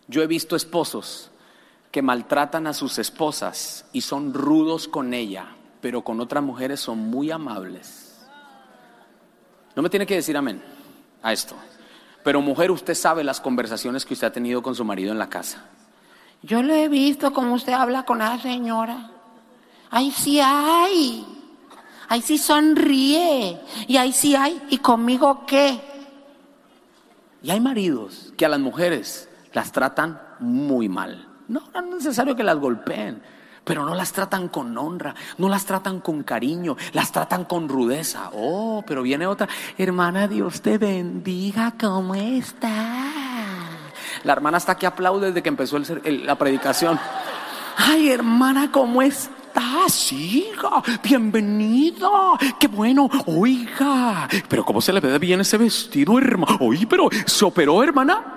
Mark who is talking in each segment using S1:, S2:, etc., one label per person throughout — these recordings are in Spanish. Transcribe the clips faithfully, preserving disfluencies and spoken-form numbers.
S1: Yo he visto esposos que maltratan a sus esposas y son rudos con ella, pero con otras mujeres son muy amables. No me tiene que decir amén a esto. Pero mujer, usted sabe las conversaciones que usted ha tenido con su marido en la casa.
S2: Yo lo he visto como usted habla con la señora. Ahí sí hay. Ahí sí sonríe. Y ahí sí hay. ¿Y conmigo qué?
S1: Y hay maridos que a las mujeres las tratan muy mal. No, no es necesario que las golpeen, pero no las tratan con honra, no las tratan con cariño, las tratan con rudeza. Oh, pero viene otra, hermana, Dios te bendiga, ¿cómo está? La hermana está que aplaude desde que empezó el, el, la predicación. Ay, hermana, ¿cómo estás? Hija, bienvenida, qué bueno. Oiga, pero ¿cómo se le ve bien ese vestido, hermana? Oye, pero ¿se operó, hermana?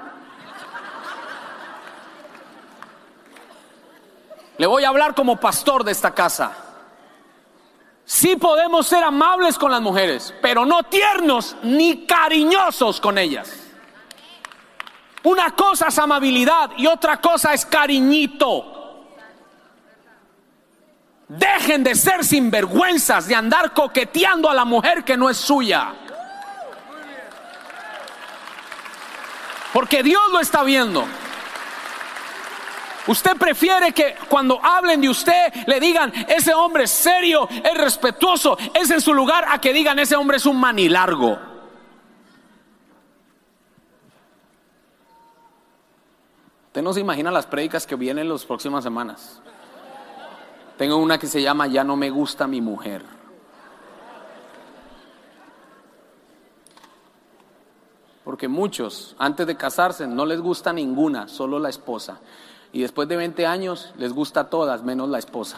S1: Le voy a hablar como pastor de esta casa. Sí podemos ser amables con las mujeres, pero no tiernos ni cariñosos con ellas. Una cosa es amabilidad y otra cosa es cariñito. Dejen de ser sinvergüenzas, de andar coqueteando a la mujer que no es suya. Porque Dios lo está viendo. Usted prefiere que cuando hablen de usted le digan, ese hombre es serio, es respetuoso, es en su lugar, a que digan, ese hombre es un manilargo. Usted no se imagina las prédicas que vienen las próximas semanas. Tengo una que se llama Ya no me gusta mi mujer. Porque muchos antes de casarse no les gusta ninguna, solo la esposa. Y después de veinte años les gusta a todas menos la esposa.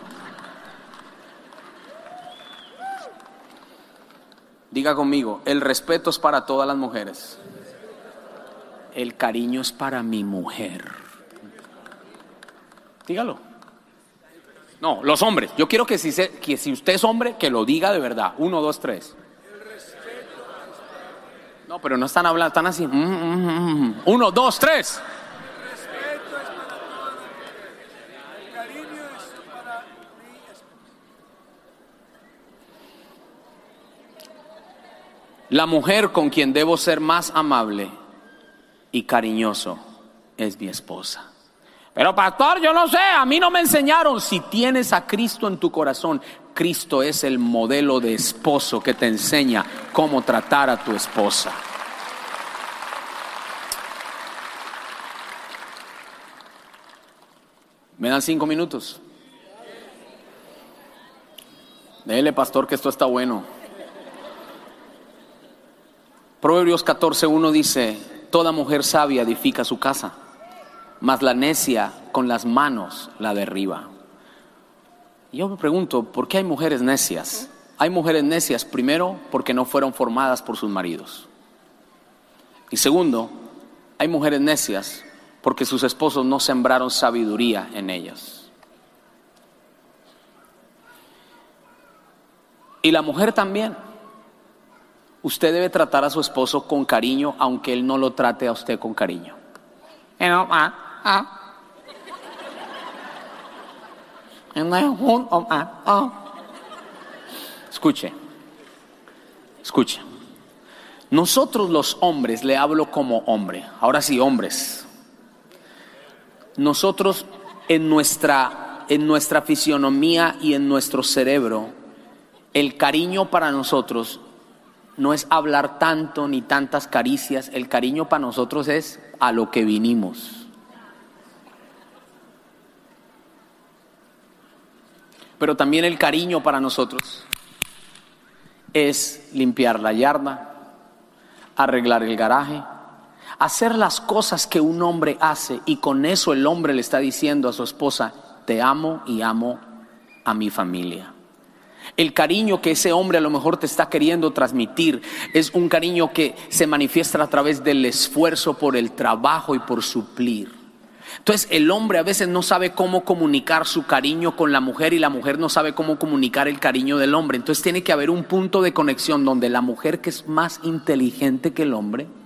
S1: Diga conmigo, el respeto es para todas las mujeres. El cariño es para mi mujer. Dígalo. No, los hombres. Yo quiero que si, se, que si usted es hombre, que lo diga de verdad. Uno, dos, tres. No, pero no están hablando, están así. Mm, mm, mm. Uno, dos, tres. La mujer con quien debo ser más amable y cariñoso es mi esposa. Pero pastor, yo no sé, a mí no me enseñaron. Si tienes a Cristo en tu corazón, Cristo es el modelo de esposo que te enseña cómo tratar a tu esposa. ¿Me dan cinco minutos? Dele, pastor, que esto está bueno. Proverbios catorce uno dice, toda mujer sabia edifica su casa, mas la necia con las manos la derriba. Yo me pregunto, ¿por qué hay mujeres necias? Hay mujeres necias, primero, porque no fueron formadas por sus maridos. Y segundo, hay mujeres necias porque sus esposos no sembraron sabiduría en ellas. Y la mujer también. Usted debe tratar a su esposo con cariño, aunque él no lo trate a usted con cariño. Escuche, escuche. Nosotros los hombres, le hablo como hombre. Ahora sí, hombres. Nosotros en nuestra, en nuestra fisionomía y en nuestro cerebro, el cariño para nosotros no es hablar tanto ni tantas caricias. El cariño para nosotros es a lo que vinimos. Pero también el cariño para nosotros es limpiar la yarda, arreglar el garaje, hacer las cosas que un hombre hace, y con eso el hombre le está diciendo a su esposa, te amo y amo a mi familia. El cariño que ese hombre a lo mejor te está queriendo transmitir es un cariño que se manifiesta a través del esfuerzo por el trabajo y por suplir. Entonces el hombre a veces no sabe cómo comunicar su cariño con la mujer, y la mujer no sabe cómo comunicar el cariño del hombre. Entonces tiene que haber un punto de conexión donde la mujer, que es más inteligente que el hombre,